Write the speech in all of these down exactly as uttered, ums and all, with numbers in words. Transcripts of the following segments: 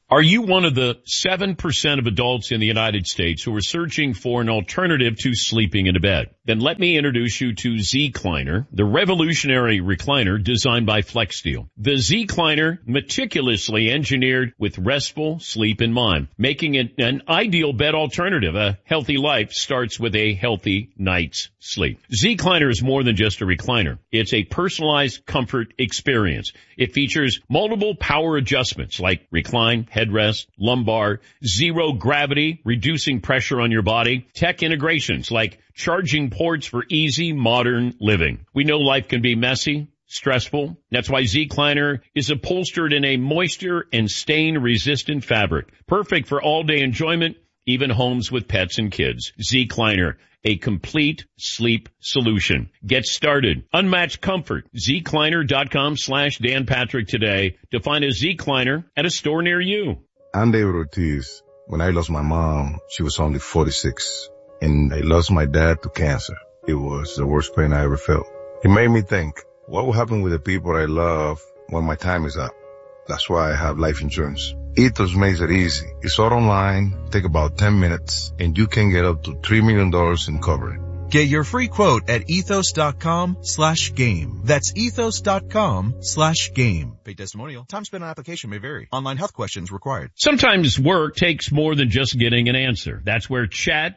Are you one of the seven percent of adults in the United States who are searching for an alternative to sleeping in a bed? Then let me introduce you to Zecliner, the revolutionary recliner designed by FlexSteel. The Zecliner, meticulously engineered with restful sleep in mind, making it an ideal bed alternative. A healthy life starts with a healthy night's sleep. Zecliner is more than just a recliner. It's a personalized comfort experience. It features multiple power adjustments like recline, headrest, lumbar, zero gravity, reducing pressure on your body, tech integrations like charging ports for easy modern living. We know life can be messy, stressful. That's why Zecliner is upholstered in a moisture and stain resistant fabric, perfect for all day enjoyment, even homes with pets and kids. Zecliner, a complete sleep solution. Get started. Unmatched comfort. Zecliner.com slash Dan Patrick today to find a Zecliner at a store near you. I'm David Ortiz. When I lost my mom, she was only forty-six. And I lost my dad to cancer. It was the worst pain I ever felt. It made me think, what will happen with the people I love when my time is up? That's why I have life insurance. Ethos makes it easy. It's all online, take about ten minutes, and you can get up to three million dollars in coverage. Get your free quote at ethos.com slash game. That's ethos.com slash game. Paid testimonial. Time spent on application may vary. Online health questions required. Sometimes work takes more than just getting an answer. That's where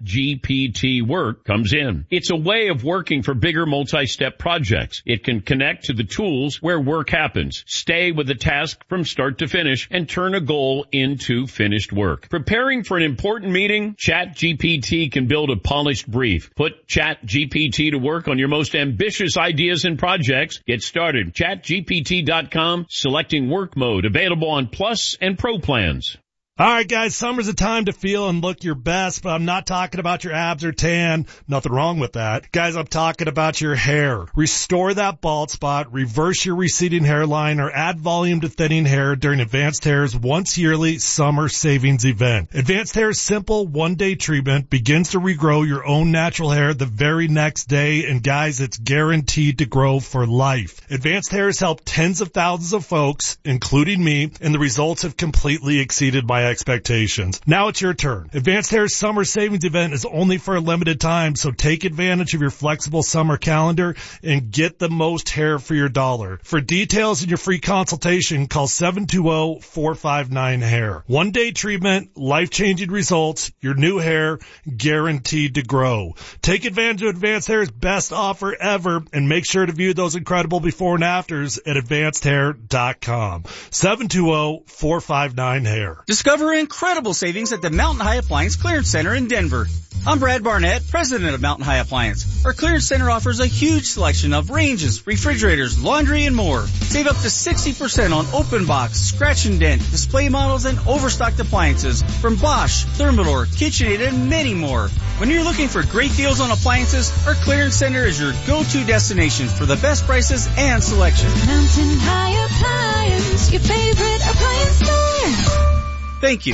ChatGPT Work comes in. It's a way of working for bigger multi-step projects. It can connect to the tools where work happens, stay with the task from start to finish, and turn a goal into finished work. Preparing for an important meeting, ChatGPT can build a polished brief. Put ChatGPT to work on your most ambitious ideas and projects. Get started. chat G P T dot com, selecting work mode, available on Plus and Pro plans. All right, guys, summer's a time to feel and look your best, but I'm not talking about your abs or tan. Nothing wrong with that. Guys, I'm talking about your hair. Restore that bald spot, reverse your receding hairline, or add volume to thinning hair during Advanced Hair's once yearly summer savings event. Advanced Hair's simple one-day treatment begins to regrow your own natural hair the very next day, and guys, it's guaranteed to grow for life. Advanced Hair has helped tens of thousands of folks, including me, and the results have completely exceeded my expectations. Now it's your turn. Advanced Hair's summer savings event is only for a limited time, so take advantage of your flexible summer calendar and get the most hair for your dollar. For details and your free consultation, call seven two zero, four five nine, hair. One day treatment, life-changing results, your new hair guaranteed to grow. Take advantage of Advanced Hair's best offer ever and make sure to view those incredible before and afters at advanced hair dot com. seven two zero, four five nine, hair. Discover incredible savings at the Mountain High Appliance Clearance Center in Denver. I'm Brad Barnett, president of Mountain High Appliance. Our clearance center offers a huge selection of ranges, refrigerators, laundry, and more. Save up to sixty percent on open box, scratch and dent, display models, and overstocked appliances from Bosch, Thermador, KitchenAid, and many more. When you're looking for great deals on appliances, our clearance center is your go-to destination for the best prices and selection. Mountain High Appliance, your favorite appliance store. Thank you.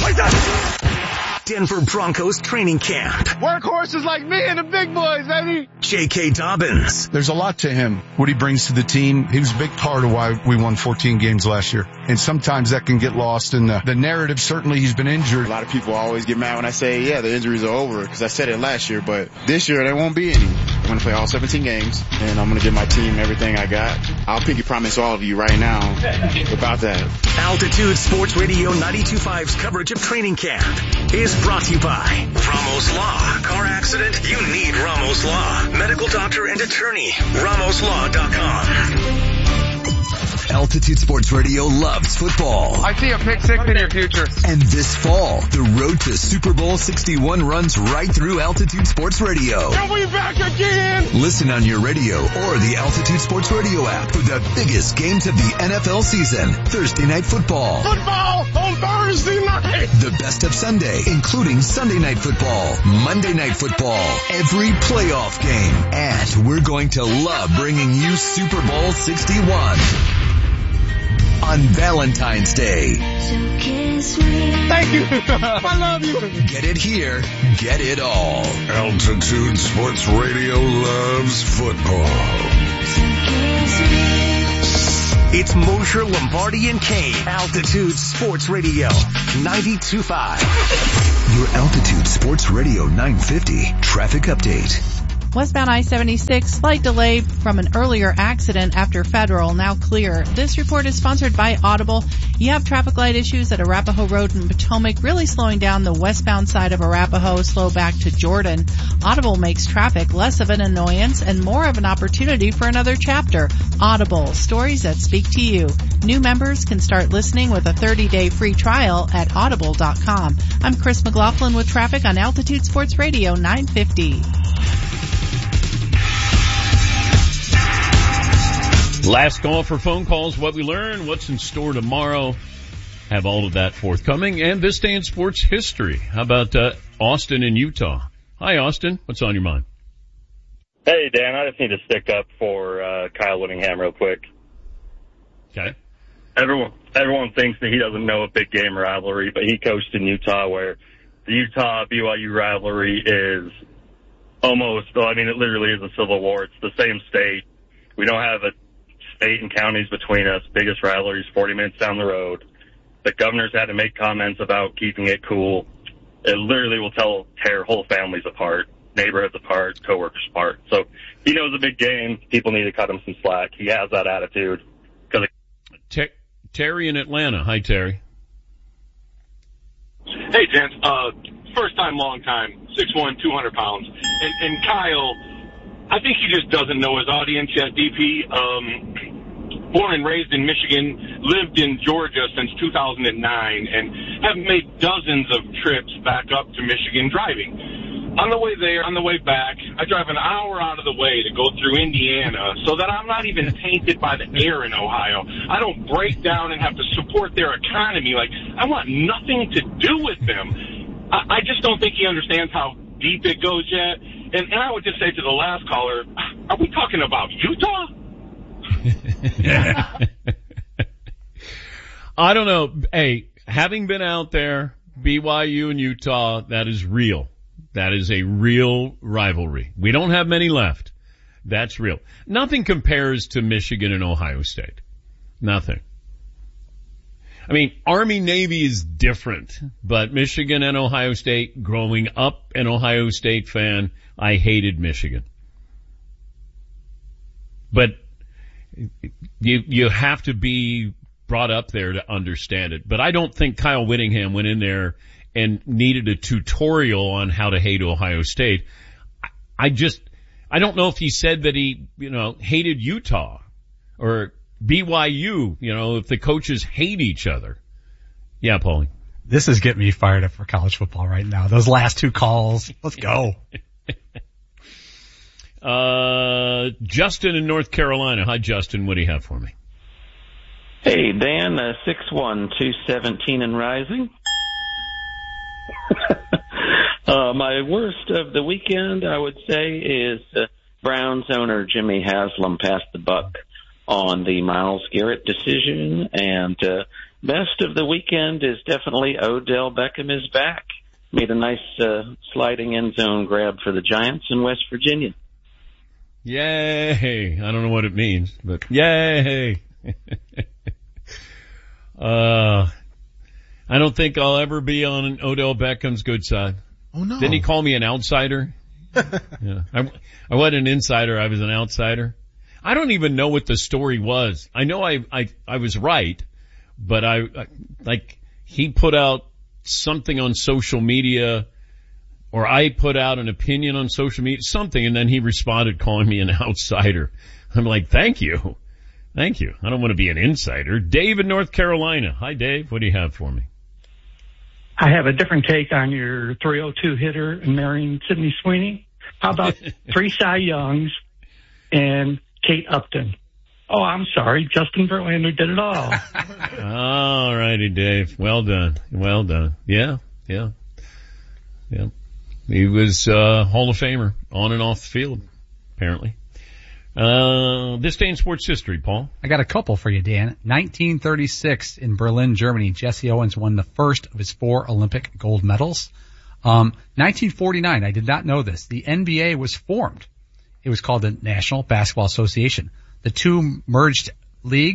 Denver Broncos training camp. Workhorses like me and the big boys, baby. J K. Dobbins. There's a lot to him, what he brings to the team. He was a big part of why we won fourteen games last year. And sometimes that can get lost in the, the narrative. Certainly he's been injured. A lot of people always get mad when I say, yeah, the injuries are over, because I said it last year. But this year, there won't be any. I'm going to play all seventeen games, and I'm going to give my team everything I got. I'll pinky promise all of you right now about that. Altitude Sports Radio ninety-two point five's coverage of training camp is brought to you by Ramos Law. Car accident? You need Ramos Law. Medical doctor and attorney. Ramos Law dot com. Altitude Sports Radio loves football. I see a pick six in your future. And this fall, the road to Super Bowl sixty-one runs right through Altitude Sports Radio. And we back again! Listen on your radio or the Altitude Sports Radio app for the biggest games of the N F L season. Thursday Night Football. Football on Thursday night! The best of Sunday, including Sunday Night Football, Monday Night Football, every playoff game. And we're going to love bringing you Super Bowl sixty-one. On Valentine's Day. So kiss me. Thank you. I love you. Get it here. Get it all. Altitude Sports Radio loves football. So kiss me. It's Mosher, Lombardi, and Kane. Altitude Sports Radio, ninety-two point five. Your Altitude Sports Radio nine fifty traffic update. Westbound I seventy-six, slight delay from an earlier accident after Federal, now clear. This report is sponsored by Audible. You have traffic light issues at Arapahoe Road in Potomac, really slowing down the westbound side of Arapahoe, slow back to Jordan. Audible makes traffic less of an annoyance and more of an opportunity for another chapter. Audible, stories that speak to you. New members can start listening with a thirty-day free trial at audible dot com. I'm Chris McLaughlin with traffic on Altitude Sports Radio nine fifty. Last call for phone calls, what we learn, what's in store tomorrow. Have all of that forthcoming. And this day in sports history. How about uh, Austin in Utah? Hi, Austin. What's on your mind? Hey, Dan. I just need to stick up for uh, Kyle Whittingham real quick. Okay. Everyone, everyone thinks that he doesn't know a big game rivalry, but he coached in Utah where the Utah-B Y U rivalry is almost, well, I mean, it literally is a civil war. It's the same state. We don't have a state and counties between us. Biggest rivalries forty minutes down the road. The governors had to make comments about keeping it cool. It literally will tell tear whole families apart, neighborhoods apart, coworkers apart. So he knows a big game. People need to cut him some slack. He has that attitude. Cause Ter- Terry in Atlanta. Hi, Terry. Hey, gents. Uh, first time, long time. six one, two hundred pounds. And, and Kyle, I think he just doesn't know his audience yet, D P. Um, born and raised in Michigan, lived in Georgia since two thousand nine, and have made dozens of trips back up to Michigan driving. On the way there, on the way back, I drive an hour out of the way to go through Indiana so that I'm not even tainted by the air in Ohio. I don't break down and have to support their economy. Like, I want nothing to do with them. I, I just don't think he understands how deep it goes yet. And, and I would just say to the last caller, are we talking about Utah? I don't know. Hey, having been out there, B Y U and Utah, that is real. That is a real rivalry. We don't have many left. That's real. Nothing compares to Michigan and Ohio State. Nothing. I mean, Army-Navy is different, but Michigan and Ohio State, growing up an Ohio State fan, I hated Michigan. But you, you have to be brought up there to understand it. But I don't think Kyle Whittingham went in there and needed a tutorial on how to hate Ohio State. I just, I don't know if he said that he, you know, hated Utah or B Y U, you know, if the coaches hate each other. Yeah, Paulie. This is getting me fired up for college football right now. Those last two calls. Let's go. uh, Justin in North Carolina. Hi, Justin. What do you have for me? Hey, Dan, uh, six one, two seventeen and rising. uh, my worst of the weekend, I would say, is uh, Browns owner Jimmy Haslam passed the buck on the Myles Garrett decision, and uh, best of the weekend is definitely Odell Beckham is back. Made a nice uh, sliding end zone grab for the Giants in West Virginia. Yay! I don't know what it means, but yay! uh, I don't think I'll ever be on Odell Beckham's good side. Oh no! Didn't he call me an outsider? yeah, I, I wasn't an insider. I was an outsider. I don't even know what the story was. I know I, I, I was right, but I, I, like, he put out something on social media, or I put out an opinion on social media, something, and then he responded calling me an outsider. I'm like, thank you. Thank you. I don't want to be an insider. Dave in North Carolina. Hi, Dave. What do you have for me? I have a different take on your three oh two hitter and marrying Sydney Sweeney. How about three Cy Youngs and Kate Upton? Oh, I'm sorry. Justin Verlander did it all. All righty, Dave. Well done. Well done. Yeah, yeah, yeah. He was uh Hall of Famer on and off the field, apparently. Uh, this day in sports history, Paul. I got a couple for you, Dan. nineteen thirty-six in Berlin, Germany, Jesse Owens won the first of his four Olympic gold medals. Um, nineteen forty-nine, I did not know this. The N B A was formed. It was called the National Basketball Association. The two merged leagues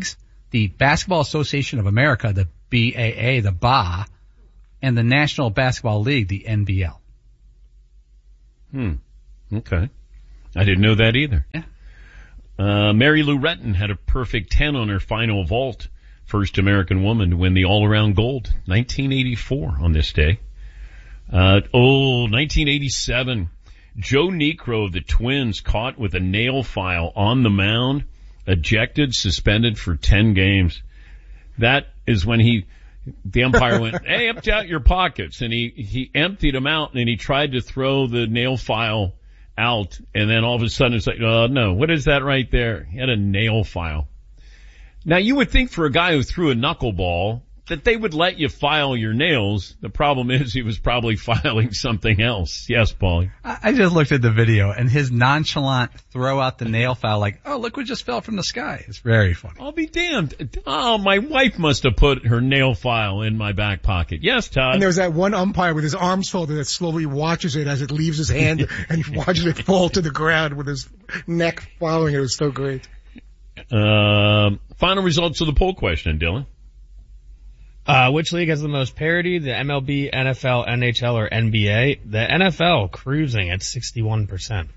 the Basketball Association of America, the B A A, the B A, and the National Basketball League, the N B L. Hmm. Okay. I didn't know that either. Yeah. Uh, Mary Lou Retton had a perfect ten on her final vault. First American woman to win the all-around gold. nineteen eighty-four on this day. Uh, oh, nineteen eighty-seven. Joe Niekro of the Twins caught with a nail file on the mound, ejected, suspended for ten games. That is when he, the umpire went, hey, empty out your pockets. And he, he emptied them out and he tried to throw the nail file out. And then all of a sudden it's like, oh no, what is that right there? He had a nail file. Now you would think for a guy who threw a knuckleball that they would let you file your nails. The problem is he was probably filing something else. Yes, Paulie. I just looked at the video and his nonchalant throw out the nail file like, oh, look what just fell from the sky. It's very funny. I'll be damned. Oh, my wife must have put her nail file in my back pocket. Yes, Todd. And there was that one umpire with his arms folded that slowly watches it as it leaves his hand and he watches it fall to the ground with his neck following it. It was so great. Uh, final results of the poll question, Dylan. Uh, which league has the most parity? The M L B, N F L, N H L, or N B A? The N F L cruising at sixty-one percent.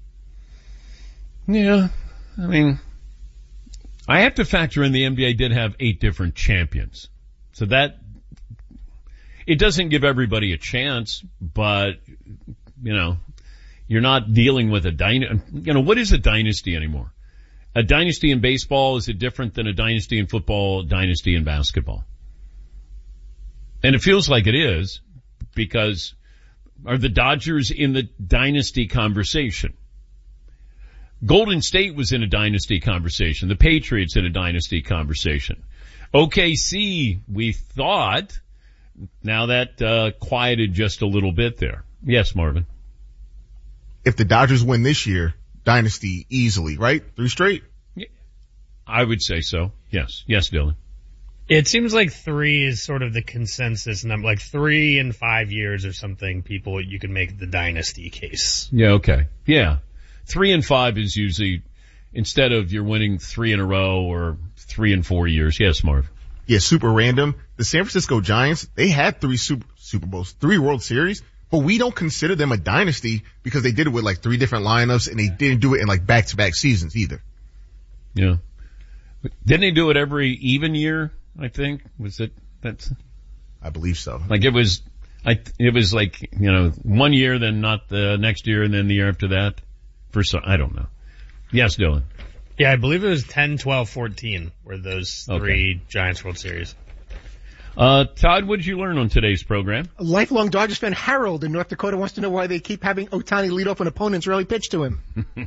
Yeah. I mean, I have to factor in the N B A did have eight different champions. So that, it doesn't give everybody a chance, but, you know, you're not dealing with a dynasty. You know, what is a dynasty anymore? A dynasty in baseball, is it different than a dynasty in football, a dynasty in basketball? And it feels like it is, because are the Dodgers in the dynasty conversation? Golden State was in a dynasty conversation. The Patriots in a dynasty conversation. O K C, we thought, now that uh, quieted just a little bit there. Yes, Marvin. If the Dodgers win this year, dynasty easily, right? Three straight? I would say so. Yes. Yes, Dylan. It seems like three is sort of the consensus number, like three in five years or something, people, you can make the dynasty case. Yeah, okay. Yeah. Three and five is usually, instead of you're winning three in a row or three and four years. Yes, Marv. Yeah, super random. The San Francisco Giants, they had three Super, Super Bowls, three World Series, but we don't consider them a dynasty because they did it with like three different lineups and they didn't do it in like back-to-back seasons either. Yeah. Didn't they do it every even year? I think was it. That's. I believe so. Like it was. I. It was like you know one year, then not the next year, and then the year after that. For some, I don't know. Yes, Dylan. Yeah, I believe it was ten, twelve, fourteen were those three okay. Giants World Series. Uh, Todd, what did you learn on today's program? A lifelong Dodgers fan, Harold in North Dakota, wants to know why they keep having Ohtani lead off an opponent's early pitch to him.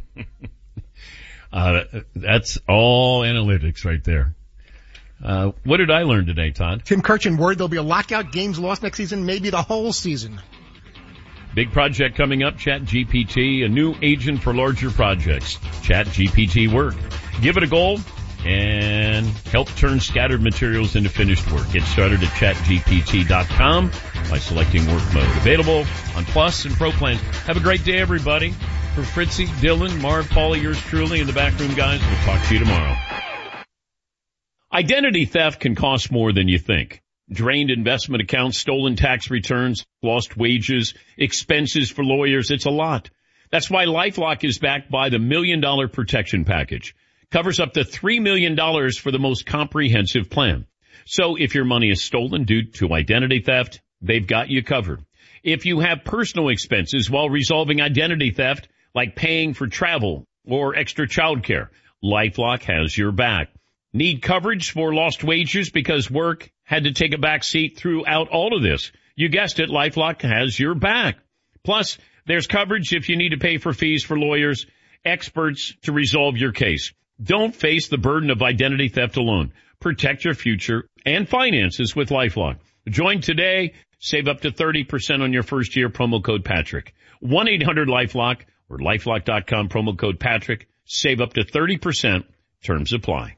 uh, that's all analytics right there. Uh, what did I learn today, Todd? Tim Kirchin worried there'll be a lockout, games lost next season, maybe the whole season. Big project coming up, Chat G P T, a new agent for larger projects. Chat G P T work. Give it a go and help turn scattered materials into finished work. Get started at chat G P T dot com by selecting work mode. Available on Plus and Pro plans. Have a great day, everybody. For Fritzy, Dylan, Marv, Paulie, yours truly, and the backroom guys, we'll talk to you tomorrow. Identity theft can cost more than you think. Drained investment accounts, stolen tax returns, lost wages, expenses for lawyers. It's a lot. That's why LifeLock is backed by the Million Dollar Protection Package. Covers up to three million dollars for the most comprehensive plan. So if your money is stolen due to identity theft, they've got you covered. If you have personal expenses while resolving identity theft, like paying for travel or extra childcare, LifeLock has your back. Need coverage for lost wages because work had to take a back seat throughout all of this? You guessed it, LifeLock has your back. Plus, there's coverage if you need to pay for fees for lawyers, experts to resolve your case. Don't face the burden of identity theft alone. Protect your future and finances with LifeLock. Join today. Save up to thirty percent on your first year. Promo code Patrick. one eight hundred LifeLock or lifelock dot com. Promo code Patrick. Save up to thirty percent. Terms apply.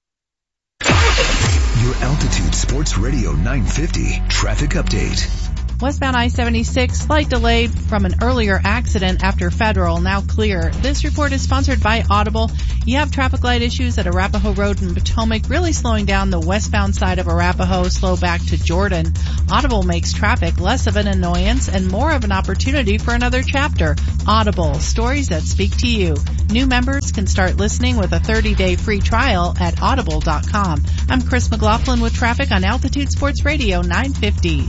Your Altitude Sports Radio nine fifty traffic update. Westbound I seventy-six, slight delay from an earlier accident after Federal, now clear. This report is sponsored by Audible. You have traffic light issues at Arapahoe Road in Potomac, really slowing down the westbound side of Arapahoe, slow back to Jordan. Audible makes traffic less of an annoyance and more of an opportunity for another chapter. Audible, stories that speak to you. New members can start listening with a thirty-day free trial at audible dot com. I'm Chris McLaughlin with traffic on Altitude Sports Radio nine fifty.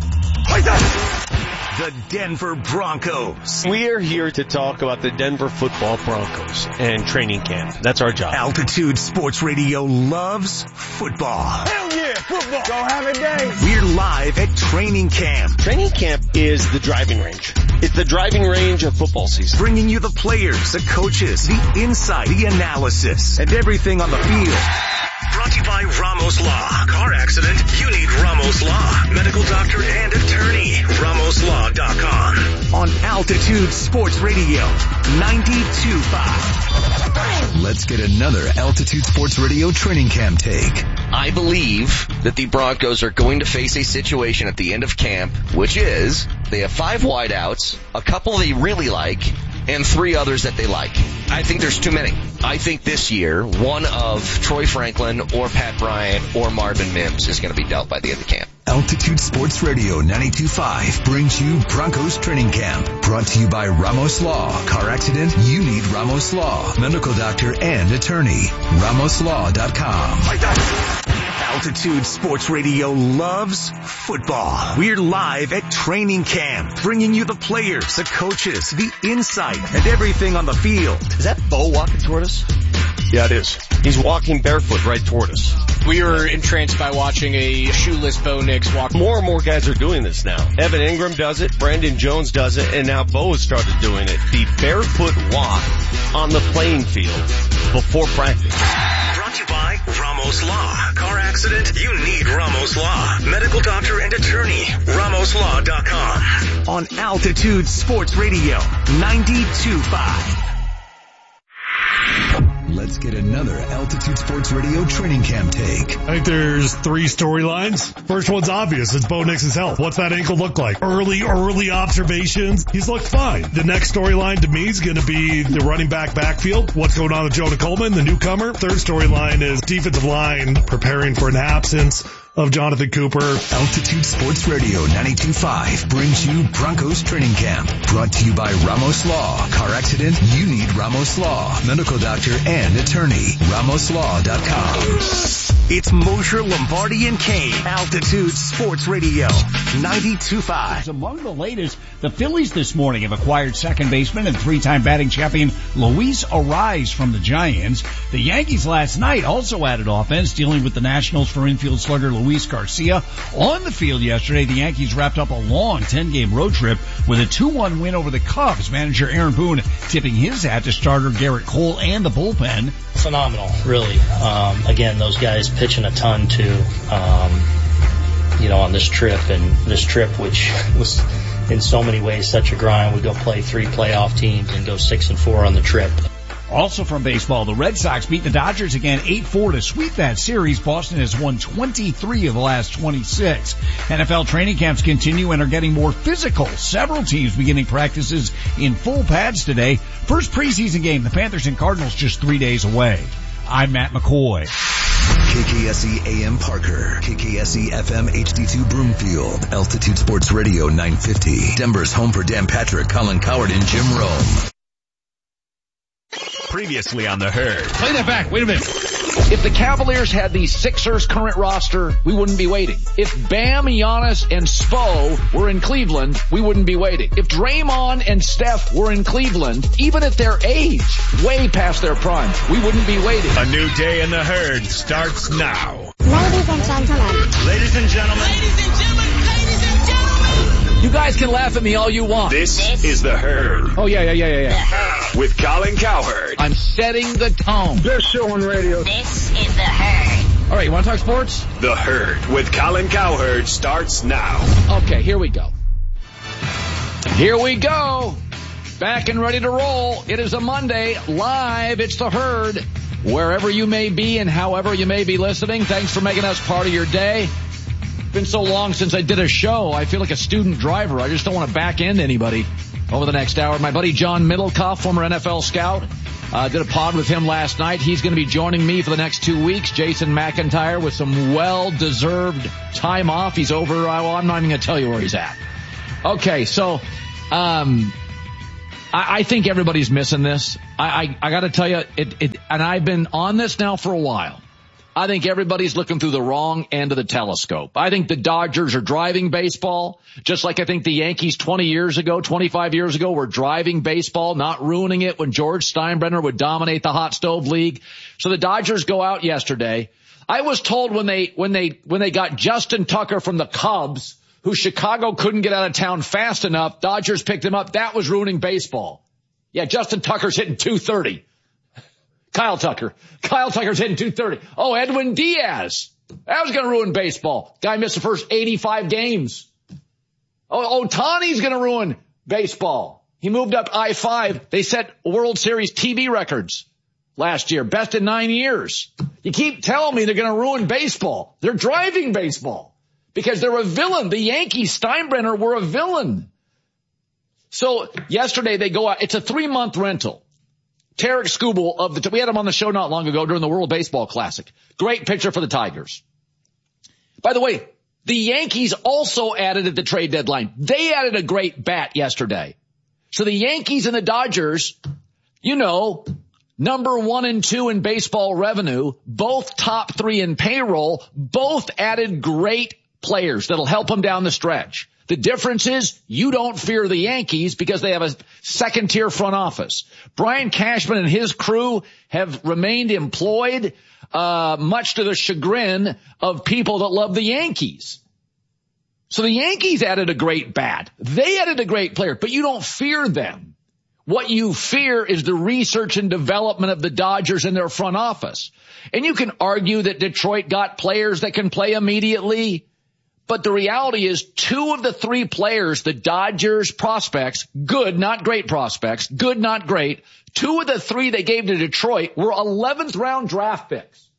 The Denver Broncos. We are here to talk about the Denver Football Broncos and training camp. That's our job. Altitude Sports Radio loves football. Hell yeah, football. Go have a day. We're live at training camp. Training camp is the driving range. It's the driving range of football season. Bringing you the players, the coaches, the insight, the analysis, and everything on the field. Brought to you by Ramos Law. Car accident? You need Ramos Law. Medical doctor and attorney. Ramos Law dot com. On Altitude Sports Radio ninety-two point five. Let's get another Altitude Sports Radio training camp take. I believe that the Broncos are going to face a situation at the end of camp, which is they have five wideouts, a couple they really like, and three others that they like. I think there's too many. I think this year, one of Troy Franklin or Pat Bryant or Marvin Mims is going to be dealt by the end of camp. Altitude Sports Radio ninety-two point five brings you Broncos Training Camp. Brought to you by Ramos Law. Car accident? You need Ramos Law. Medical doctor and attorney. Ramos Law dot com. Altitude Sports Radio loves football. We're live at training camp, bringing you the players, the coaches, the insight, and everything on the field. Is that Bo walking toward us? Yeah, it is. He's walking barefoot right toward us. We were entranced by watching a shoeless Bo Nix walk. More and more guys are doing this now. Evan Ingram does it, Brandon Jones does it, and now Bo has started doing it. The barefoot walk on the playing field before practice. Brought to you by Ramos Law. Car accident? You need Ramos Law. Medical doctor and attorney. Ramos Law dot com. On Altitude Sports Radio ninety-two point five. Let's get another Altitude Sports Radio training camp take. I think there's three storylines. First one's obvious. It's Bo Nix's health. What's that ankle look like? Early, early observations. He's looked fine. The next storyline to me is going to be the running back backfield. What's going on with Jonah Coleman, the newcomer? Third storyline is defensive line preparing for an absence of Jonathan Cooper. Altitude Sports Radio ninety-two point five brings you Broncos Training Camp. Brought to you by Ramos Law. Car accident? You need Ramos Law. Medical doctor and attorney. Ramos Law dot com. It's Mosher, Lombardi, and Kane. Altitude Sports Radio ninety-two point five. Among the latest, the Phillies this morning have acquired second baseman and three-time batting champion Luis Arraez from the Giants. The Yankees last night also added offense, dealing with the Nationals for infield slugger Luis Garcia. On the field yesterday, the Yankees wrapped up a long ten-game road trip with a two one win over the Cubs. Manager Aaron Boone tipping his hat to starter Garrett Cole and the bullpen. Phenomenal, really. Um, again, those guys pitching a ton too, um, you know, on this trip, and this trip, which was in so many ways such a grind. We go play three playoff teams and go six and four on the trip. Also from baseball, the Red Sox beat the Dodgers again eight four to sweep that series. Boston has won twenty-three of the last twenty-six. N F L training camps continue and are getting more physical. Several teams beginning practices in full pads today. First preseason game, the Panthers and Cardinals just three days away. I'm Matt McCoy. K K S E A M Parker, K K S E F M H D two Broomfield, Altitude Sports Radio nine fifty. Denver's home for Dan Patrick, Colin Coward, and Jim Rome. Previously on The Herd. Play that back. Wait a minute. If the Cavaliers had the Sixers' current roster, we wouldn't be waiting. If Bam, Giannis, and Spo were in Cleveland, we wouldn't be waiting. If Draymond and Steph were in Cleveland, even at their age, way past their prime, we wouldn't be waiting. A new day in The Herd starts now. Ladies and gentlemen. Ladies and gentlemen. Ladies and gentlemen. Ladies and gentlemen. You guys can laugh at me all you want. This, this is The Herd. Oh, yeah, yeah, yeah, yeah, yeah. With Colin Cowherd. I'm setting the tone. Best show on radio. This is The Herd. All right, you want to talk sports? The Herd with Colin Cowherd starts now. Okay, here we go. Here we go. Back and ready to roll. It is a Monday. Live, it's The Herd. Wherever you may be and however you may be listening, thanks for making us part of your day. Been so long since I did a show. I feel like a student driver. I just don't want to back end anybody over the next hour. My buddy John Middlecoff, former N F L scout, uh, did a pod with him last night. He's going to be joining me for the next two weeks. Jason McIntyre with some well-deserved time off. He's over. Uh, well, I'm not even going to tell you where he's at. Okay, so um, I, I think everybody's missing this. I, I, I got to tell you, it, it, and I've been on this now for a while. I think everybody's looking through the wrong end of the telescope. I think the Dodgers are driving baseball, just like I think the Yankees twenty years ago, twenty-five years ago were driving baseball, not ruining it when George Steinbrenner would dominate the hot stove league. So the Dodgers go out yesterday. I was told when they, when they, when they got Justin Tucker from the Cubs, who Chicago couldn't get out of town fast enough, Dodgers picked him up. That was ruining baseball. Yeah, Justin Tucker's hitting two thirty. Kyle Tucker. Kyle Tucker's hitting two thirty. Oh, Edwin Diaz. That was going to ruin baseball. Guy missed the first eighty-five games. Oh, Ohtani's going to ruin baseball. He moved up I five. They set World Series T V records last year. Best in nine years. You keep telling me they're going to ruin baseball. They're driving baseball because they're a villain. The Yankees, Steinbrenner, were a villain. So yesterday they go out. It's a three-month rental. Tarek Skubal of the, we had him on the show not long ago during the World Baseball Classic. Great pitcher for the Tigers. By the way, the Yankees also added at the trade deadline. They added a great bat yesterday. So the Yankees and the Dodgers, you know, number one and two in baseball revenue, both top three in payroll, both added great players that'll help them down the stretch. The difference is you don't fear the Yankees because they have a second-tier front office. Brian Cashman and his crew have remained employed, uh, much to the chagrin of people that love the Yankees. So the Yankees added a great bat. They added a great player, but you don't fear them. What you fear is the research and development of the Dodgers and their front office. And you can argue that Detroit got players that can play immediately. But the reality is two of the three players, the Dodgers prospects, good, not great prospects, good, not great, two of the three they gave to Detroit were eleventh round draft picks.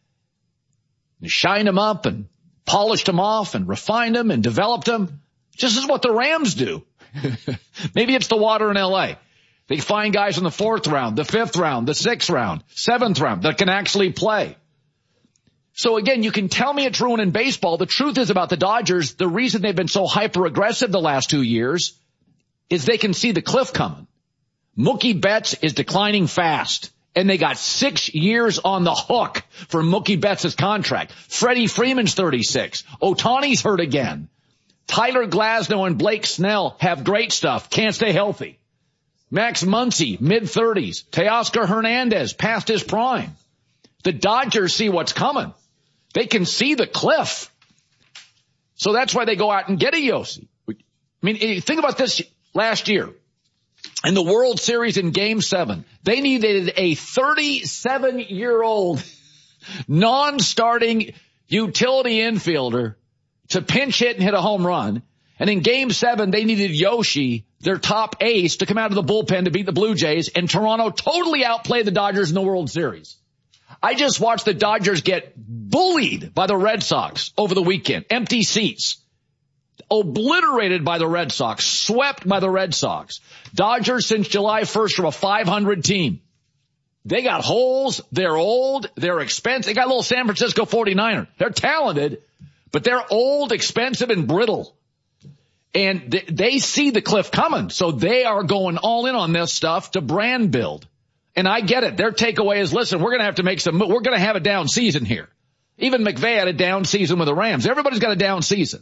They shined them up and polished them off and refined them and developed them. Just as what the Rams do. Maybe it's the water in L A. They find guys in the fourth round, the fifth round, the sixth round, seventh round that can actually play. So again, you can tell me it's ruining baseball. The truth is about the Dodgers, the reason they've been so hyper-aggressive the last two years is they can see the cliff coming. Mookie Betts is declining fast, and they got six years on the hook for Mookie Betts' contract. Freddie Freeman's thirty-six. Ohtani's hurt again. Tyler Glasnow and Blake Snell have great stuff, can't stay healthy. Max Muncy, mid-thirties. Teoscar Hernandez, past his prime. The Dodgers see what's coming. They can see the cliff. So that's why they go out and get a Yossi. I mean, think about this last year. In the World Series in Game seven, they needed a thirty-seven-year-old non-starting utility infielder to pinch hit and hit a home run. And in Game seven, they needed Yoshi, their top ace, to come out of the bullpen to beat the Blue Jays. And Toronto totally outplayed the Dodgers in the World Series. I just watched the Dodgers get bullied by the Red Sox over the weekend. Empty seats. Obliterated by the Red Sox. Swept by the Red Sox. Dodgers since July first are a five hundred team. They got holes. They're old. They're expensive. They got a little San Francisco forty-niner. They're talented, but they're old, expensive, and brittle. And th- they see the cliff coming. So they are going all in on this stuff to brand build. And I get it. Their takeaway is, listen, we're going to have to make some, we're going to have a down season here. Even McVay had a down season with the Rams. Everybody's got a down season.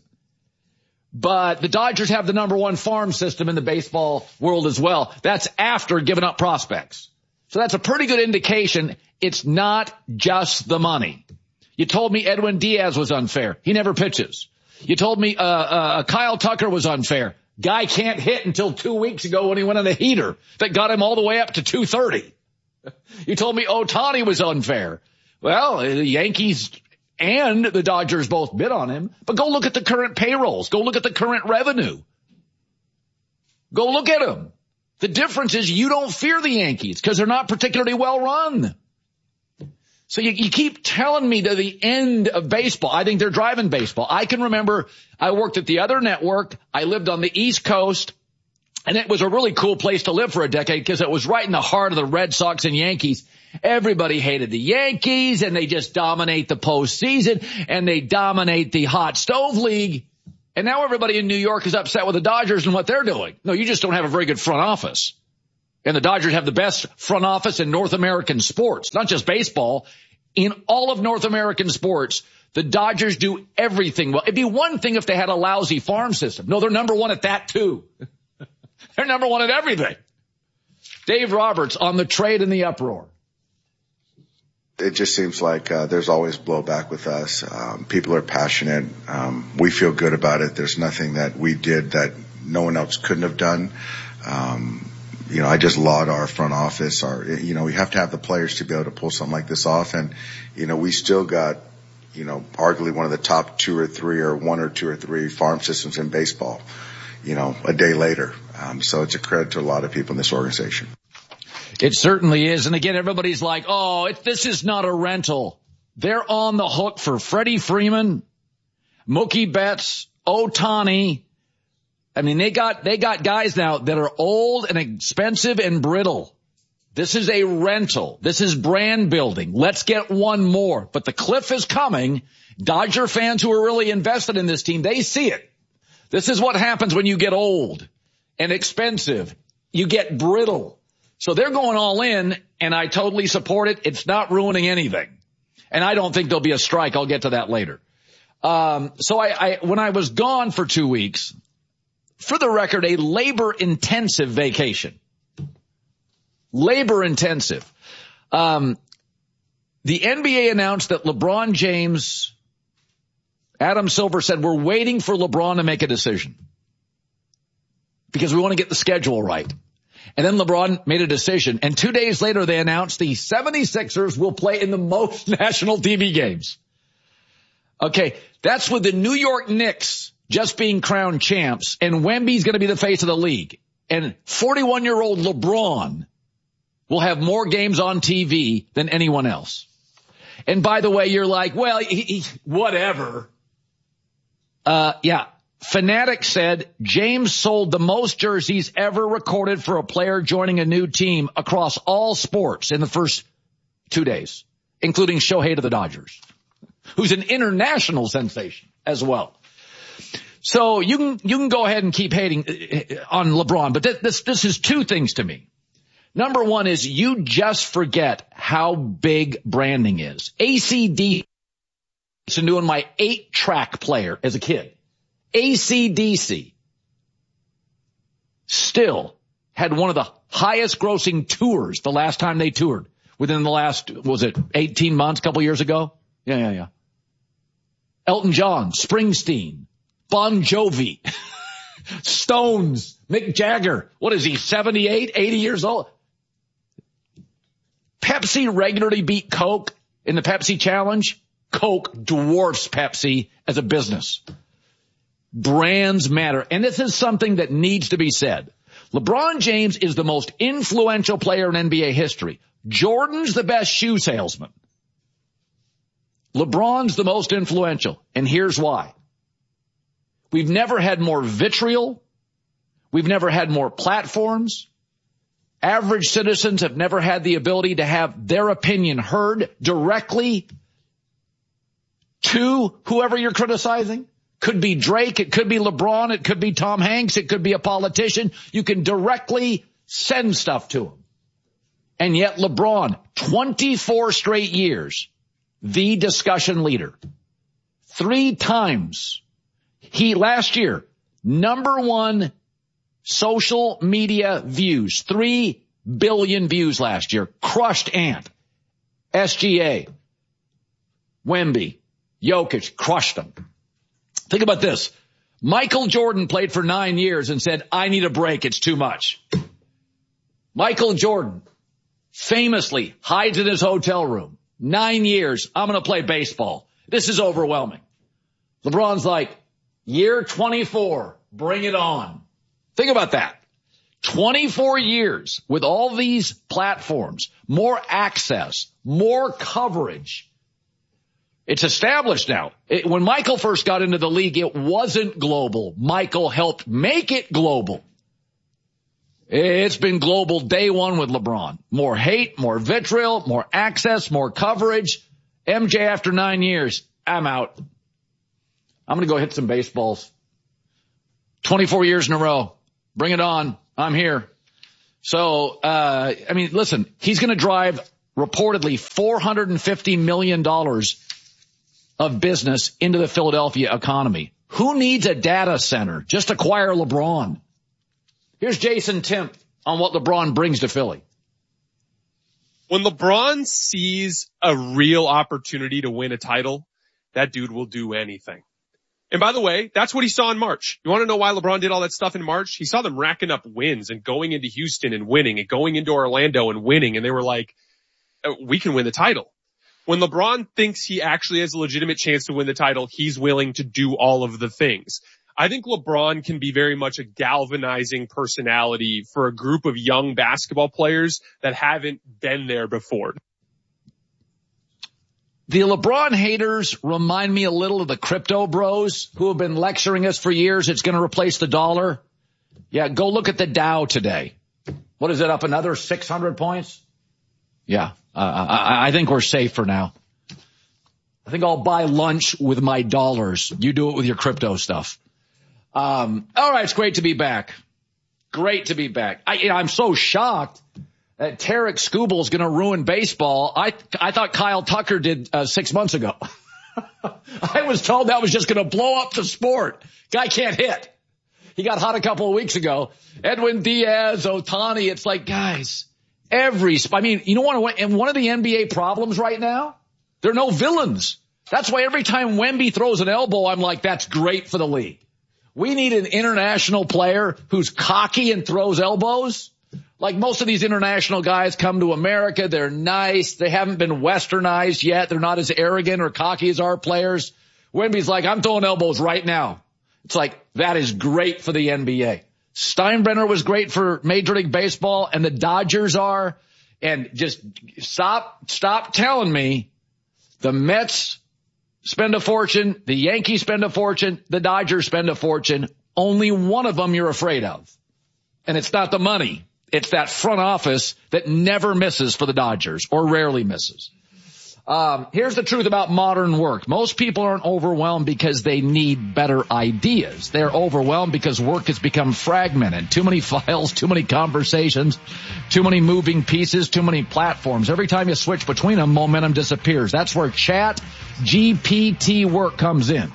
But the Dodgers have the number one farm system in the baseball world as well. That's after giving up prospects. So that's a pretty good indication it's not just the money. You told me Edwin Diaz was unfair. He never pitches. You told me uh, uh Kyle Tucker was unfair. Guy can't hit until two weeks ago when he went on a heater that got him all the way up to two thirty. You told me Ohtani was unfair. Well, the Yankees and the Dodgers both bid on him. But go look at the current payrolls. Go look at the current revenue. Go look at them. The difference is you don't fear the Yankees because they're not particularly well run. So you, you keep telling me to the end of baseball. I think they're driving baseball. I can remember I worked at the other network. I lived on the East Coast, and it was a really cool place to live for a decade because it was right in the heart of the Red Sox and Yankees. Everybody hated the Yankees, and they just dominate the postseason, and they dominate the hot stove league. And now everybody in New York is upset with the Dodgers and what they're doing. No, you just don't have a very good front office. And the Dodgers have the best front office in North American sports, not just baseball. In all of North American sports, the Dodgers do everything well. It'd be one thing if they had a lousy farm system. No, they're number one at that too. They're number one at everything. Dave Roberts on the trade and the uproar. It just seems like uh, there's always blowback with us. Um, people are passionate. Um, we feel good about it. There's nothing that we did that no one else couldn't have done. Um, you know, I just laud our front office. Our, you know, we have to have the players to be able to pull something like this off. And, you know, we still got, you know, arguably one of the top two or three or one or two or three farm systems in baseball, you know, a day later. Um, so it's a credit to a lot of people in this organization. It certainly is. And again, everybody's like, oh, it, this is not a rental. They're on the hook for Freddie Freeman, Mookie Betts, Ohtani. I mean, they got, they got guys now that are old and expensive and brittle. This is a rental. This is brand building. Let's get one more. But the cliff is coming. Dodger fans who are really invested in this team, they see it. This is what happens when you get old and expensive. You get brittle. So they're going all in, and I totally support it. It's not ruining anything. And I don't think there'll be a strike. I'll get to that later. Um, so I, I, when I was gone for two weeks, for the record, a labor-intensive vacation. Labor-intensive. Um, the N B A announced that LeBron James, Adam Silver said, we're waiting for LeBron to make a decision because we want to get the schedule right. And then LeBron made a decision. And two days later, they announced the seventy-sixers will play in the most national T V games. Okay, that's with the New York Knicks just being crowned champs, and Wemby's going to be the face of the league. And forty-one-year-old LeBron will have more games on T V than anyone else. And by the way, you're like, well, he, he, whatever. Uh, yeah. Fanatics said James sold the most jerseys ever recorded for a player joining a new team across all sports in the first two days, including Shohei to the Dodgers, who's an international sensation as well. So you can, you can go ahead and keep hating on LeBron, but th- this, this is two things to me. Number one is you just forget how big branding is. A C D C, doing my eight track player as a kid. A C D C still had one of the highest grossing tours the last time they toured within the last, was it eighteen months, a couple years ago? Yeah, yeah, yeah. Elton John, Springsteen, Bon Jovi, Stones, Mick Jagger. What is he, seventy-eight, eighty years old? Pepsi regularly beat Coke in the Pepsi Challenge. Coke dwarfs Pepsi as a business. Brands matter. And this is something that needs to be said. LeBron James is the most influential player in N B A history. Jordan's the best shoe salesman. LeBron's the most influential. And here's why. We've never had more vitriol. We've never had more platforms. Average citizens have never had the ability to have their opinion heard directly to whoever you're criticizing. Could be Drake, it could be LeBron, it could be Tom Hanks, it could be a politician. You can directly send stuff to him. And yet LeBron, twenty-four straight years, the discussion leader. Three times. He, last year, number one social media views. Three billion views last year. Crushed Ant. S G A. Wemby. Jokic. Crushed them. Think about this. Michael Jordan played for nine years and said, I need a break. It's too much. Michael Jordan famously hides in his hotel room. Nine years. I'm going to play baseball. This is overwhelming. LeBron's like, year twenty-four. Bring it on. Think about that. twenty-four years with all these platforms, more access, more coverage. It's established now. It, when Michael first got into the league, it wasn't global. Michael helped make it global. It's been global day one with LeBron. More hate, more vitriol, more access, more coverage. M J, after nine years, I'm out. I'm going to go hit some baseballs. twenty-four years in a row. Bring it on. I'm here. So, uh, I mean, listen, he's going to drive reportedly four hundred fifty million dollars of business into the Philadelphia economy. Who needs a data center? Just acquire LeBron. Here's Jason Timp on what LeBron brings to Philly. When LeBron sees a real opportunity to win a title, that dude will do anything. And by the way, that's what he saw in March. You want to know why LeBron did all that stuff in March? He saw them racking up wins and going into Houston and winning and going into Orlando and winning. And they were like, we can win the title. When LeBron thinks he actually has a legitimate chance to win the title, he's willing to do all of the things. I think LeBron can be very much a galvanizing personality for a group of young basketball players that haven't been there before. The LeBron haters remind me a little of the crypto bros who have been lecturing us for years. It's going to replace the dollar. Yeah, go look at the Dow today. What is it, up another six hundred points? Yeah, uh, I, I think we're safe for now. I think I'll buy lunch with my dollars. You do it with your crypto stuff. Um, all right, it's great to be back. Great to be back. I, you know, I'm so shocked that Tarek Skubal is going to ruin baseball. I I thought Kyle Tucker did uh, six months ago. I was told that was just going to blow up the sport. Guy can't hit. He got hot a couple of weeks ago. Edwin Diaz, Ohtani. It's like, guys, every – I mean, you know what? And one of the N B A problems right now, there are no villains. That's why every time Wemby throws an elbow, I'm like, that's great for the league. We need an international player who's cocky and throws elbows. Like most of these international guys come to America. They're nice. They haven't been westernized yet. They're not as arrogant or cocky as our players. Wemby's like, I'm throwing elbows right now. It's like, that is great for the N B A. Steinbrenner was great for Major League Baseball, and the Dodgers are. And just stop, stop telling me the Mets spend a fortune, the Yankees spend a fortune, the Dodgers spend a fortune. Only one of them you're afraid of. And it's not the money. It's that front office that never misses for the Dodgers, or rarely misses. Um, here's the truth about modern work. Most people aren't overwhelmed because they need better ideas. They're overwhelmed because work has become fragmented. Too many files, too many conversations, too many moving pieces, too many platforms. Every time you switch between them, momentum disappears. That's where Chat G P T work comes in.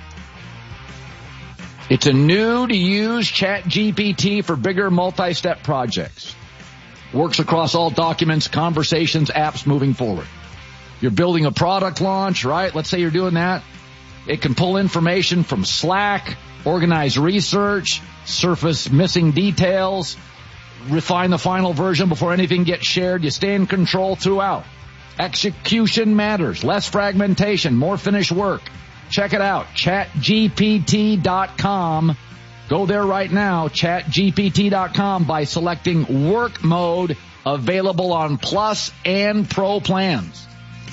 It's a new to use Chat G P T for bigger multi-step projects. Works across all documents, conversations, apps moving forward. You're building a product launch, right? Let's say you're doing that. It can pull information from Slack, organize research, surface missing details, refine the final version before anything gets shared. You stay in control throughout. Execution matters. Less fragmentation, more finished work. Check it out, chat G P T dot com. Go there right now, chat G P T dot com, by selecting work mode, available on Plus and Pro plans.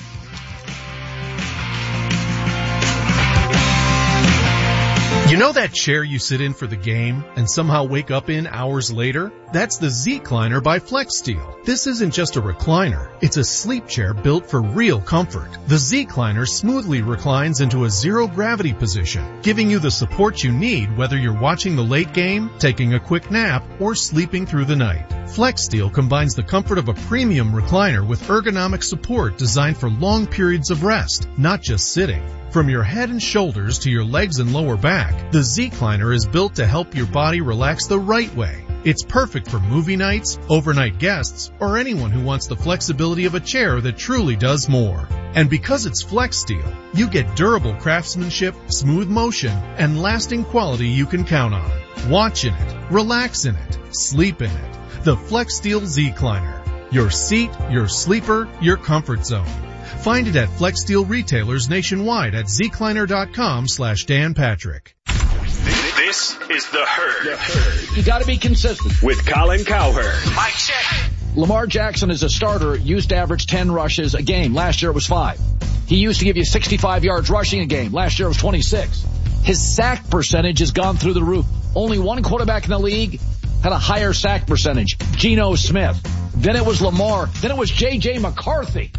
You know that chair you sit in for the game and somehow wake up in hours later? That's the Z-Cliner by FlexSteel. This isn't just a recliner. It's a sleep chair built for real comfort. The Z-Cliner smoothly reclines into a zero-gravity position, giving you the support you need whether you're watching the late game, taking a quick nap, or sleeping through the night. FlexSteel combines the comfort of a premium recliner with ergonomic support designed for long periods of rest, not just sitting. From your head and shoulders to your legs and lower back, the Z-Cliner is built to help your body relax the right way. It's perfect for movie nights, overnight guests, or anyone who wants the flexibility of a chair that truly does more. And because it's FlexSteel, you get durable craftsmanship, smooth motion, and lasting quality you can count on. Watch in it, relax in it, sleep in it. The FlexSteel Z-Cliner. Your seat, your sleeper, your comfort zone. Find it at FlexSteel retailers nationwide at zcliner dot com slash Dan Patrick. This This is The Herd. The Herd. You gotta be consistent. With Colin Cowherd. Mike check. Lamar Jackson as a starter used to average ten rushes a game. Last year it was five. He used to give you sixty-five yards rushing a game. Last year it was twenty-six. His sack percentage has gone through the roof. Only one quarterback in the league had a higher sack percentage, Geno Smith. Then it was Lamar. Then it was J J McCarthy.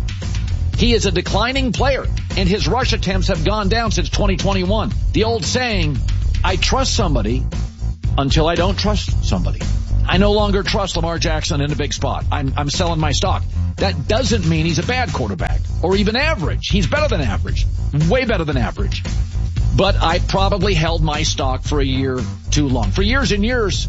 He is a declining player, and his rush attempts have gone down since twenty twenty-one. The old saying, I trust somebody until I don't trust somebody. I no longer trust Lamar Jackson in a big spot. I'm, I'm selling my stock. That doesn't mean he's a bad quarterback or even average. He's better than average, way better than average. But I probably held my stock for a year too long. For years and years,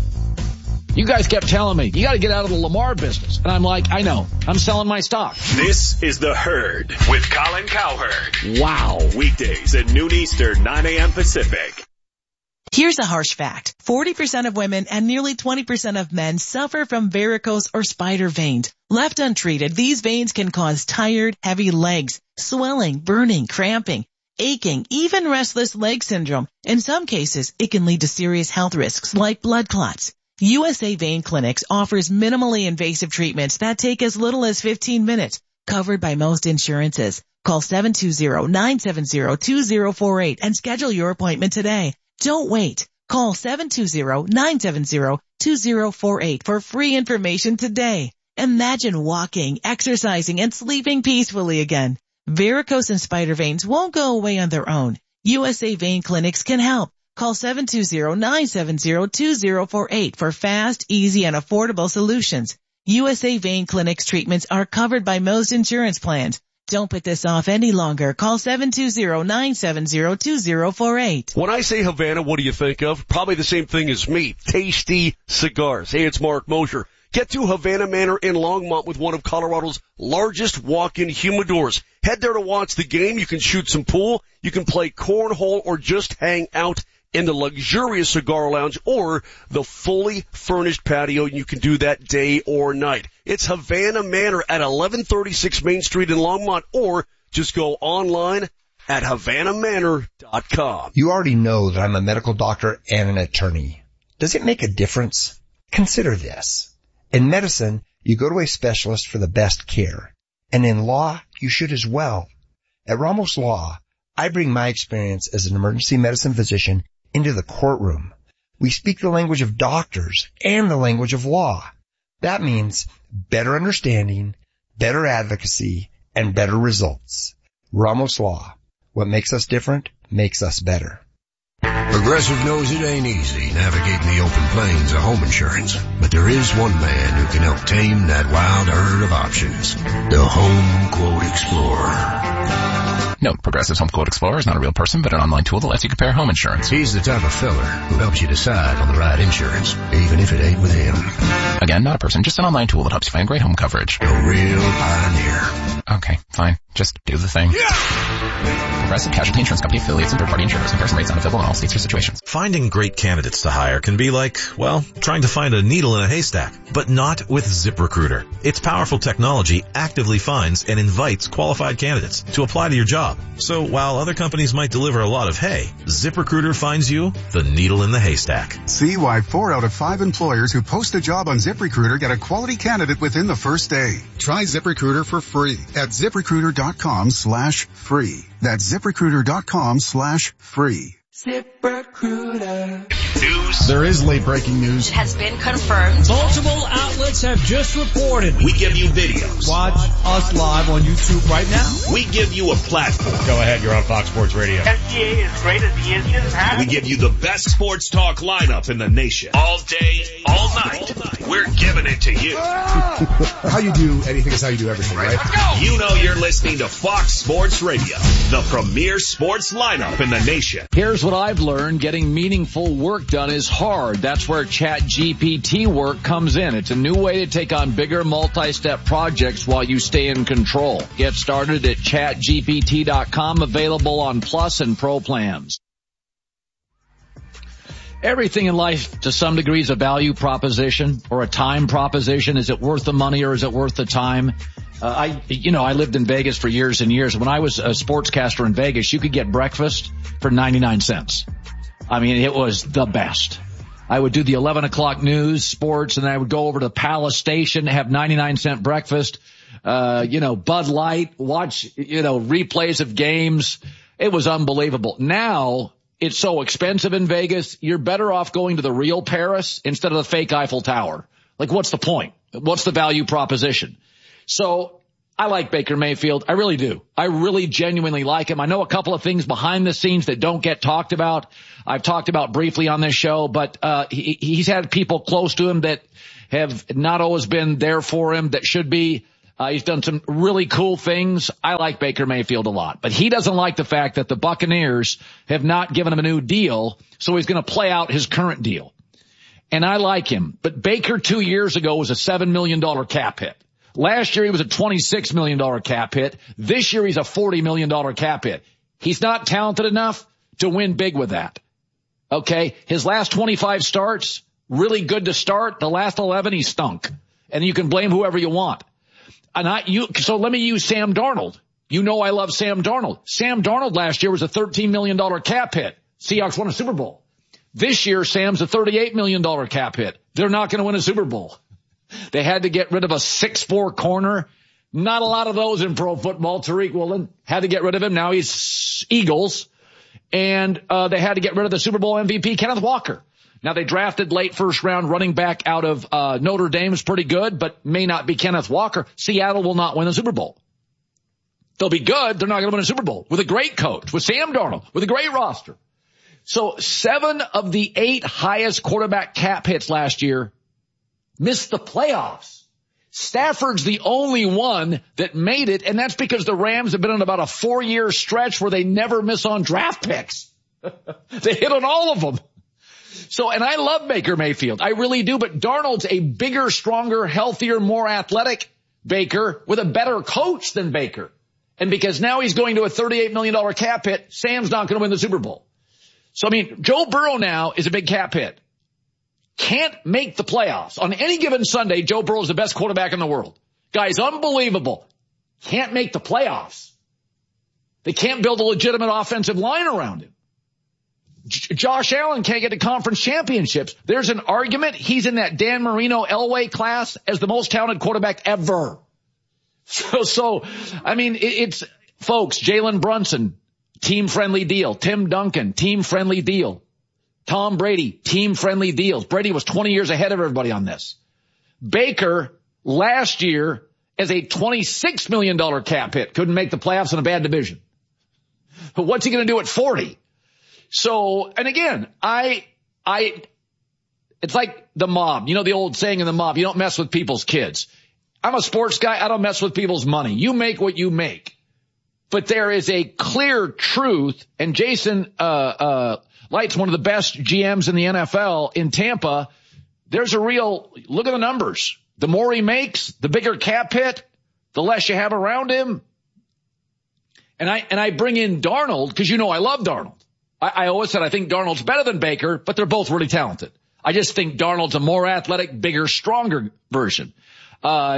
you guys kept telling me, you got to get out of the Lamar business. And I'm like, I know. I'm selling my stock. This is The Herd with Colin Cowherd. Wow. Weekdays at noon Eastern, nine a.m. Pacific. Here's a harsh fact. forty percent of women and nearly twenty percent of men suffer from varicose or spider veins. Left untreated, these veins can cause tired, heavy legs, swelling, burning, cramping, aching, even restless leg syndrome. In some cases, it can lead to serious health risks like blood clots. U S A Vein Clinics offers minimally invasive treatments that take as little as fifteen minutes, covered by most insurances. Call seven two zero, nine seven zero, two zero four eight and schedule your appointment today. Don't wait. Call seven two zero, nine seven zero, two zero four eight for free information today. Imagine walking, exercising, and sleeping peacefully again. Varicose and spider veins won't go away on their own. U S A Vein Clinics can help. Call seven two zero, nine seven zero, two zero four eight for fast, easy, and affordable solutions. U S A Vein Clinics treatments are covered by most insurance plans. Don't put this off any longer. Call seven two zero, nine seven zero, two zero four eight. When I say Havana, what do you think of? Probably the same thing as me. Tasty cigars. Hey, it's Mark Mosher. Get to Havana Manor in Longmont with one of Colorado's largest walk-in humidors. Head there to watch the game. You can shoot some pool. You can play cornhole or just hang out in the luxurious cigar lounge or the fully furnished patio. You can do that day or night. It's Havana Manor at eleven thirty-six Main Street in Longmont, or just go online at havana manor dot com. You already know that I'm a medical doctor and an attorney. Does it make a difference? Consider this. In medicine, you go to a specialist for the best care. And in law, you should as well. At Ramos Law, I bring my experience as an emergency medicine physician into the courtroom. We speak the language of doctors and the language of law. That means better understanding, better advocacy, and better results. Ramos Law. What makes us different makes us better. Progressive knows it ain't easy navigating the open plains of home insurance, but there is one man who can help tame that wild herd of options. The Home Quote Explorer. Note, Progressive's Home Quote Explorer is not a real person, but an online tool that lets you compare home insurance. He's the type of feller who helps you decide on the right insurance, even if it ain't with him. Again, not a person, just an online tool that helps you find great home coverage. A real pioneer. Okay, fine. Just do the thing. Yeah! Progressive Casualty Insurance Company affiliates and third-party insurers. Comparison rates not available in all states or situations. Finding great candidates to hire can be like, well, trying to find a needle in a haystack, but not with ZipRecruiter. Its powerful technology actively finds and invites qualified candidates to apply to your job. So while other companies might deliver a lot of hay, ZipRecruiter finds you the needle in the haystack. See why four out of five employers who post a job on ZipRecruiter get a quality candidate within the first day. Try ZipRecruiter for free at ZipRecruiter.com slash free. That's ZipRecruiter.com slash free. ZipRecruiter. News. There is late breaking news. It has been confirmed. Multiple outlets have just reported. We give you videos. Watch us live on YouTube right now. We give you a platform. Go ahead, you're on Fox Sports Radio. S G A is great as the engine. We give you the best sports talk lineup in the nation. All day, all night. All night. We're giving it to you. How you do anything is how you do everything, right? Let's go. You know you're listening to Fox Sports Radio, the premier sports lineup in the nation. Here's what I've learned. Getting meaningful work done is hard. That's where ChatGPT work comes in. It's a new way to take on bigger multi-step projects while you stay in control. Get started at chat G P T dot com, available on Plus and Pro plans. Everything in life, to some degree, is a value proposition or a time proposition. Is it worth the money or is it worth the time? Uh, I, you know, I lived in Vegas for years and years. When I was a sportscaster in Vegas, you could get breakfast for ninety-nine cents. I mean, it was the best. I would do the eleven o'clock news, sports, and I would go over to Palace Station, have ninety-nine cent breakfast, uh, you know, Bud Light, watch, you know, replays of games. It was unbelievable. Now it's so expensive in Vegas. You're better off going to the real Paris instead of the fake Eiffel Tower. Like, what's the point? What's the value proposition? So I like Baker Mayfield. I really do. I really genuinely like him. I know a couple of things behind the scenes that don't get talked about. I've talked about briefly on this show, but uh he, he's had people close to him that have not always been there for him that should be. Uh, he's done some really cool things. I like Baker Mayfield a lot, but he doesn't like the fact that the Buccaneers have not given him a new deal, so he's going to play out his current deal. And I like him, but Baker two years ago was a seven million dollars cap hit. Last year he was a twenty-six million dollars cap hit. This year he's a forty million dollars cap hit. He's not talented enough to win big with that. Okay? His last twenty-five starts, really good to start. The last eleven, he stunk. And you can blame whoever you want. And I, you, so let me use Sam Darnold. You know I love Sam Darnold. Sam Darnold last year was a thirteen million dollars cap hit. Seahawks won a Super Bowl. This year, Sam's a thirty-eight million dollars cap hit. They're not going to win a Super Bowl. They had to get rid of a six foot four corner. Not a lot of those in pro football. Tariq Woolen had to get rid of him. Now he's Eagles. And uh they had to get rid of the Super Bowl M V P, Kenneth Walker. Now they drafted late first round running back out of uh Notre Dame, is pretty good, but may not be Kenneth Walker. Seattle will not win the Super Bowl. They'll be good. They're not going to win a Super Bowl with a great coach, with Sam Darnold, with a great roster. So seven of the eight highest quarterback cap hits last year missed the playoffs. Stafford's the only one that made it, and that's because the Rams have been on about a four-year stretch where they never miss on draft picks. They hit on all of them. So, and I love Baker Mayfield. I really do, but Darnold's a bigger, stronger, healthier, more athletic Baker with a better coach than Baker. And because now he's going to a thirty-eight million dollars cap hit, Sam's not going to win the Super Bowl. So, I mean, Joe Burrow now is a big cap hit. Can't make the playoffs. On any given Sunday, Joe Burrow is the best quarterback in the world. Guy's unbelievable. Can't make the playoffs. They can't build a legitimate offensive line around him. J- Josh Allen can't get to conference championships. There's an argument he's in that Dan Marino Elway class as the most talented quarterback ever. So, so I mean, it, it's, folks, Jalen Brunson, team-friendly deal. Tim Duncan, team-friendly deal. Tom Brady, team-friendly deals. Brady was twenty years ahead of everybody on this. Baker, last year, as a twenty-six million dollars cap hit, couldn't make the playoffs in a bad division. But what's he going to do at forty? So, and again, I, I, it's like the mob. You know the old saying in the mob, you don't mess with people's kids. I'm a sports guy. I don't mess with people's money. You make what you make. But there is a clear truth, and Jason, uh, uh, Light's one of the best G Ms in the N F L in Tampa. There's a real, look at the numbers. The more he makes, the bigger cap hit, the less you have around him. And I, and I bring in Darnold because you know I love Darnold. I, I always said I think Darnold's better than Baker, but they're both really talented. I just think Darnold's a more athletic, bigger, stronger version. Uh,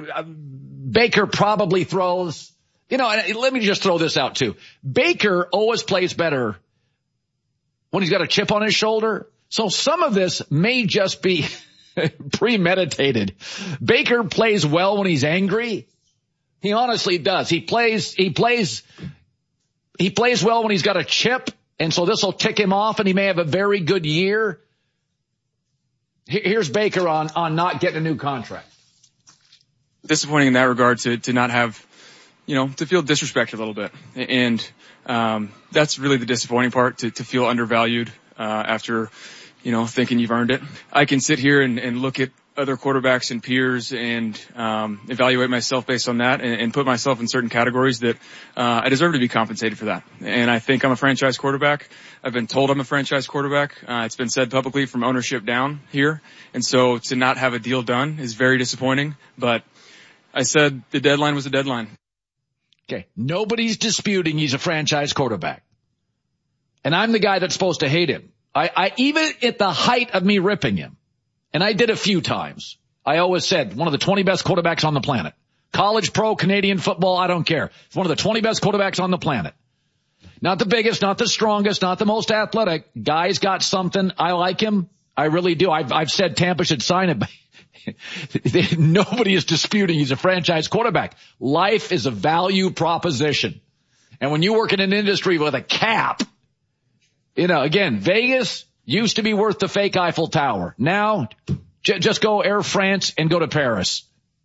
Baker probably throws, you know, and let me just throw this out too. Baker always plays better when he's got a chip on his shoulder. So some of this may just be premeditated. Baker plays well when he's angry. He honestly does. He plays, he plays, he plays well when he's got a chip. And so this will tick him off and he may have a very good year. Here's Baker on, on not getting a new contract. Disappointing in that regard to, to not have, you know, to feel disrespected a little bit. And, um, that's really the disappointing part, to, to feel undervalued, uh, after, you know, thinking you've earned it. I can sit here and, and look at other quarterbacks and peers and, um, evaluate myself based on that and, and put myself in certain categories that, uh, I deserve to be compensated for that. And I think I'm a franchise quarterback. I've been told I'm a franchise quarterback. Uh, it's been said publicly from ownership down here. And so to not have a deal done is very disappointing, but I said the deadline was a deadline. Okay. Nobody's disputing he's a franchise quarterback. And I'm the guy that's supposed to hate him. I, I, even at the height of me ripping him, and I did a few times, I always said one of the twenty best quarterbacks on the planet. College, pro, Canadian football, I don't care. It's one of the twenty best quarterbacks on the planet. Not the biggest, not the strongest, not the most athletic. Guy's got something. I like him. I really do. I've, I've said Tampa should sign him. Nobody is disputing he's a franchise quarterback. Life is a value proposition. And when you work in an industry with a cap, you know, again, Vegas used to be worth the fake Eiffel Tower. Now, j- just go Air France and go to Paris.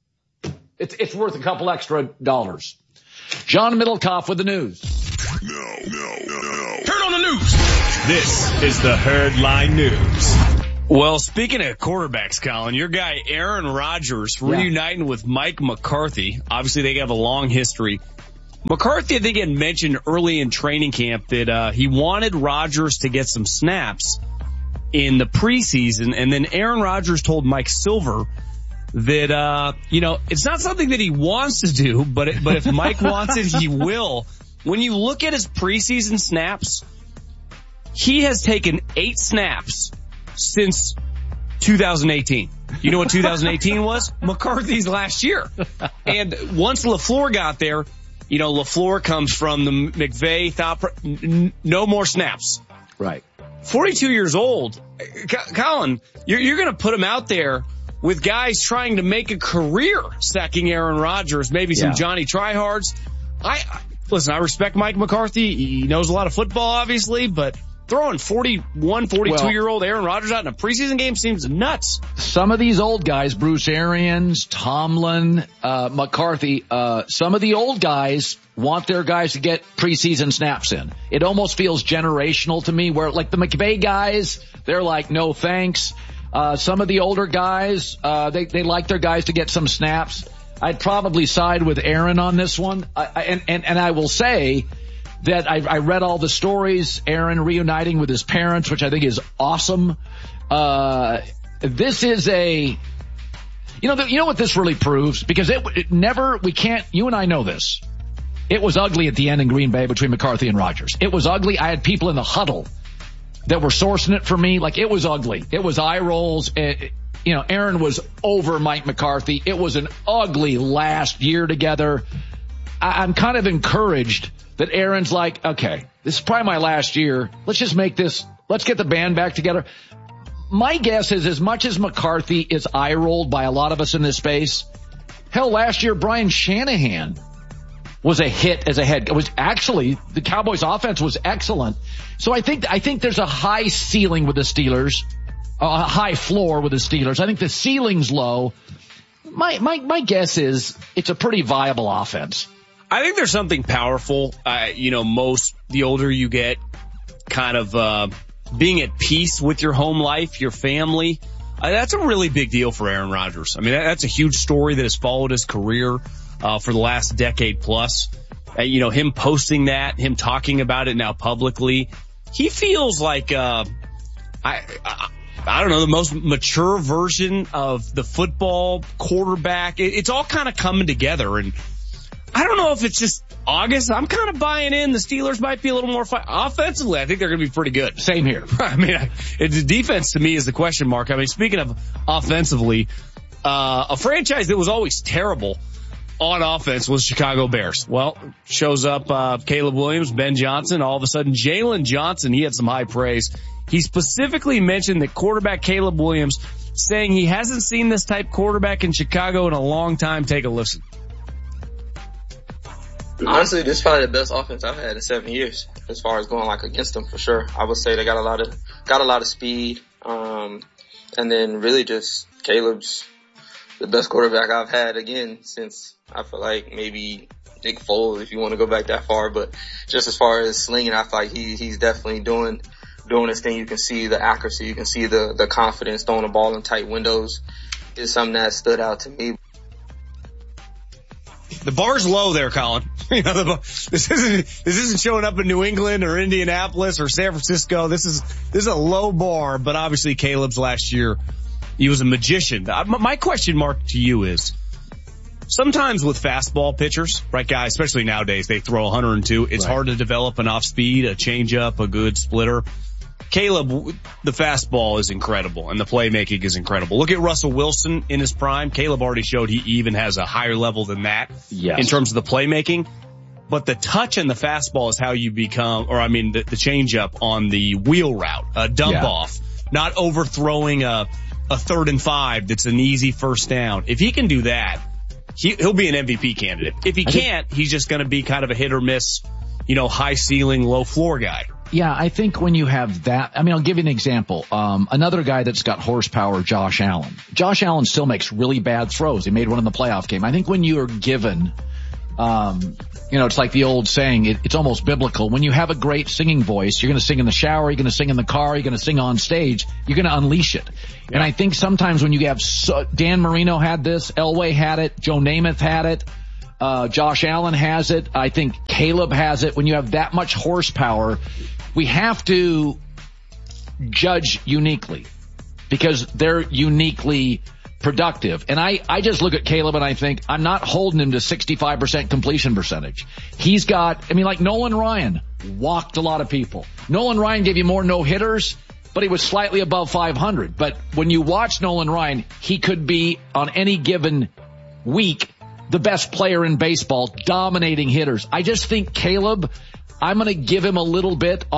It's, it's worth a couple extra dollars. John Middlecoff with the news. No, no, no, no. Turn on the news. This is the Herd Line News. Well, speaking of quarterbacks, Colin, your guy Aaron Rodgers Yeah. reuniting with Mike McCarthy. Obviously, they have a long history. McCarthy, I think, had mentioned early in training camp that uh he wanted Rodgers to get some snaps in the preseason, and then Aaron Rodgers told Mike Silver that, uh, you know, it's not something that he wants to do, but it, but if Mike wants it, he will. When you look at his preseason snaps, he has taken eight snaps since two thousand eighteen. You know what two thousand eighteen was? McCarthy's last year. And once LaFleur got there, you know, LaFleur comes from the McVay thought, n- no more snaps. Right. forty-two years old. Colin, you're, you're going to put him out there with guys trying to make a career sacking Aaron Rodgers, maybe some Yeah. Johnny Tryhards. I, I listen, I respect Mike McCarthy. He knows a lot of football, obviously, but throwing forty-one, forty-two year old Aaron Rodgers out in a preseason game seems nuts. Some of these old guys, Bruce Arians, Tomlin, uh, McCarthy, uh, some of the old guys want their guys to get preseason snaps in. It almost feels generational to me, where like the McVay guys, they're like, no thanks. Uh, some of the older guys, uh, they, they like their guys to get some snaps. I'd probably side with Aaron on this one. I, I, and, and, and I will say that I, I read all the stories, Aaron reuniting with his parents, which I think is awesome. Uh, this is a, you know, the, you know what this really proves? Because it, it never, we can't, you and I know this. It was ugly at the end in Green Bay between McCarthy and Rodgers. It was ugly. I had people in the huddle that were sourcing it for me. Like, it was ugly. It was eye rolls. It, you know, Aaron was over Mike McCarthy. It was an ugly last year together. I, I'm kind of encouraged that Aaron's like, okay, this is probably my last year. Let's just make this, let's get the band back together. My guess is, as much as McCarthy is eye rolled by a lot of us in this space, hell, last year Brian Shanahan was a hit as a head. It was actually, the Cowboys offense was excellent. So I think, I think there's a high ceiling with the Steelers, a high floor with the Steelers. I think the ceiling's low. My, my, my guess is it's a pretty viable offense. I think there's something powerful, uh, you know, most, the older you get, kind of, uh, being at peace with your home life, your family. Uh, that's a really big deal for Aaron Rodgers. I mean, that, that's a huge story that has followed his career, uh, for the last decade plus. Uh, you know, him posting that, him talking about it now publicly. He feels like, uh, I, I, I don't know, the most mature version of the football quarterback. It, it's all kind of coming together, and I don't know if it's just August. I'm kind of buying in. The Steelers might be a little more fi- offensively. I think they're going to be pretty good. Same here. I mean, I, it, the defense to me is the question mark. I mean, speaking of offensively, uh, a franchise that was always terrible on offense was Chicago Bears. Well, shows up, uh, Caleb Williams, Ben Johnson, all of a sudden Jalen Johnson, he had some high praise. He specifically mentioned that quarterback Caleb Williams, saying he hasn't seen this type quarterback in Chicago in a long time. Take a listen. Honestly, this is probably the best offense I've had in seven years as far as going like against them for sure. I would say they got a lot of, got a lot of speed. Um, and then really just Caleb's the best quarterback I've had again since I feel like maybe Nick Foles, if you want to go back that far. But just as far as slinging, I feel like he, he's definitely doing, doing his thing. You can see the accuracy. You can see the, the confidence throwing the ball in tight windows is something that stood out to me. The bar's low there, Colin. You know, the, this isn't, this isn't showing up in New England or Indianapolis or San Francisco. This is, this is a low bar, but obviously Caleb's last year, he was a magician. My question mark to you is, sometimes with fastball pitchers, right, guys, especially nowadays, they throw one oh two. It's right. hard to develop an off speed, a changeup, a good splitter. Caleb, the fastball is incredible and the playmaking is incredible. Look at Russell Wilson in his prime. Caleb already showed he even has a higher level than that yes. in terms of the playmaking. but the touch and the fastball is how you become, or I mean the, the changeup on the wheel route, a dump Yeah. off, not overthrowing a, a third and five that's an easy first down. If he can do that, he, he'll be an M V P candidate. If he can't, he's just going to be kind of a hit or miss, you know, high ceiling, low floor guy. Yeah, I think when you have that, I mean, I'll give you an example. Um, another guy that's got horsepower, Josh Allen. Josh Allen still makes really bad throws. He made one in the playoff game. I think when you are given, um, you know, it's like the old saying, it, it's almost biblical. When you have a great singing voice, you're going to sing in the shower, you're going to sing in the car, you're going to sing on stage, you're going to unleash it. Yeah. And I think sometimes when you have, so, Dan Marino had this, Elway had it, Joe Namath had it, uh, Josh Allen has it, I think Caleb has it. When you have that much horsepower, we have to judge uniquely because they're uniquely productive. And I, I just look at Caleb and I think I'm not holding him to sixty-five percent completion percentage. He's got, I mean, like Nolan Ryan walked a lot of people. Nolan Ryan gave you more no-hitters, but he was slightly above five hundred. But when you watch Nolan Ryan, he could be on any given week the best player in baseball, dominating hitters. I just think Caleb, I'm going to give him a little bit